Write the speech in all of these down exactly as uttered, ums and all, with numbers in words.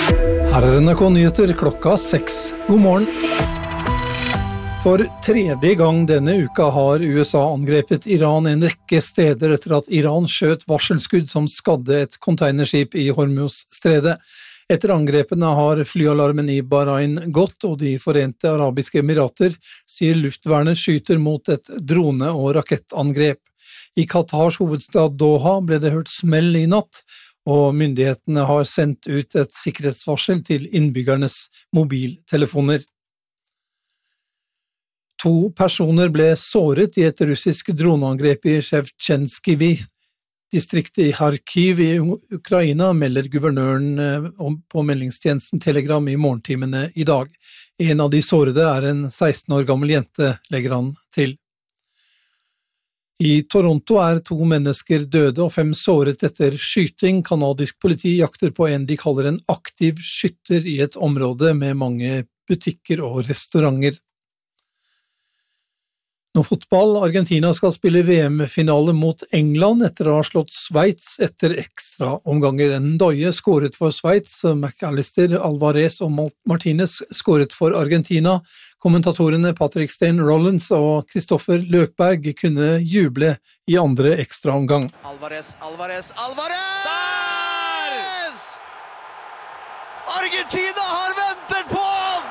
Her er N R K Nyheter klokka seks. God morgen. For tredje gang denne uka har U S A angrepet Iran en rekke steder etter at Iran skjøt varselskudd som skadde et containerskip i Hormuz-stredet. Etter angrepene har flyalarmen i Bahrain gått, og de Forente Arabiske Emirater sier luftvernet skyter mot et drone- og rakettangrep. I Qatars hovedstad Doha ble det hørt smell i natt, og myndighetene har sendt ut et sikkerhetsvarsel til innbyggernes mobiltelefoner. To personer ble såret i et russisk droneangrep i Shevchenskivi. Distriktet i Kharkiv i Ukraina melder guvernøren på meldingstjenesten Telegram i morgentimene i dag. En av de sårede er en seksten år gammel jente, legger han til. I Toronto er to mennesker døde og fem såret etter skyting. Kanadisk politi jakter på en de kaller en aktiv skytter i et område med mange butikker og restauranter. Nå fotball. Argentina skal spille V M-finale mot England etter å ha slått Sveits etter ekstra omganger. Ndoye skåret for Sveits, McAllister, Alvarez og Martinez skåret for Argentina. Kommentatorene Patrick Stein Rollins og Kristoffer Løkberg kunne juble i andre ekstra omgang. Alvarez, Alvarez, Alvarez! Der! Argentina har ventet på ham!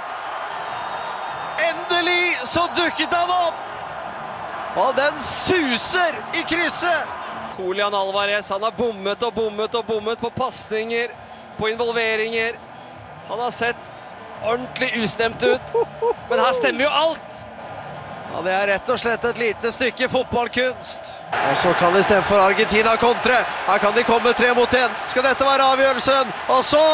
Endelig så dukket han opp! Og den suser i krysset! Julian Alvarez, han har bommet og bommet og bommet på passninger, på involveringer. Han har sett ordentlig ustemt ut, men her stemmer jo alt! Ja, det er rett og slett et lite stykke fotballkunst. Og så kan de stemme for Argentina kontre. Her kan de komme tre mot en. Skal dette være avgjørelsen? Og så...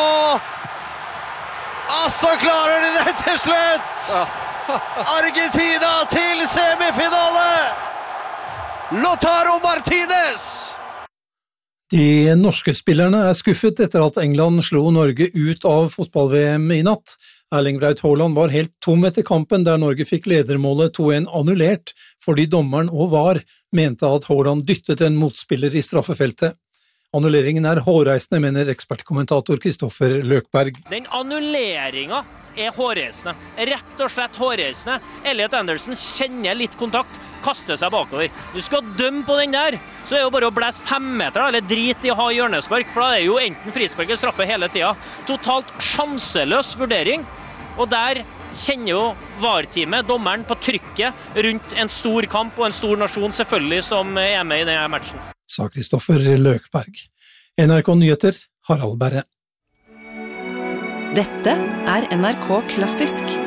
Ah, så klarer de det til slutt! Ja. Argentina til semifinale! Lautaro Martinez! De norske spillerne er skuffet etter at England slo Norge ut av fotball-V M i natt. Erling Braut Haaland var helt tom etter kampen der Norge fikk ledermålet to en annullert fordi dommeren og V A R mente at Haaland dyttet en motspiller i straffefeltet. Annulleringen er hårreisende, mener ekspertkommentator Kristoffer Løkberg. Den annulleringen er hårreisende. Rett og slett hårreisende. Elliot Anderson kjenner litt kontakt, kaster seg bakover. Du skal dømme på den der, så er det jo bare å blæse fem meter, eller drit i å ha hjørnespark, for da er jo enten frispark eller straffe hele tida. Totalt sjanseløs vurdering. Og der kjenner jo V A R-teamet, dommeren, på trykket rundt en stor kamp og en stor nasjon, selvfølgelig, som er med i denne matchen. Sa Kristoffer Løkberg. N R K Nyheter, Harald Berre. Dette er N R K Klassisk.